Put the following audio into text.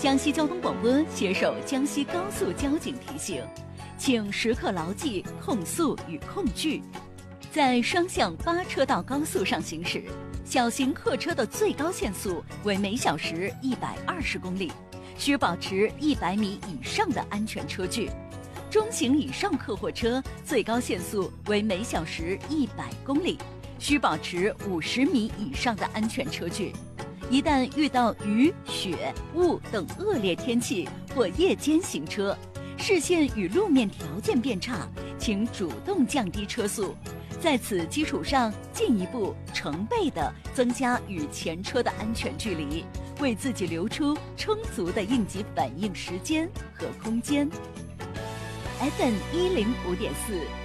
江西交通广播携手江西高速交警提醒，请时刻牢记控速与控距。在双向8车道高速上行驶，小型客车的最高限速为每小时120公里，需保持100米以上的安全车距。中型以上客货车最高限速为每小时100公里，需保持50米以上的安全车距。一旦遇到雨、雪、雾等恶劣天气或夜间行车，视线与路面条件变差，请主动降低车速，在此基础上进一步成倍地增加与前车的安全距离，为自己留出充足的应急反应时间和空间。FM105.4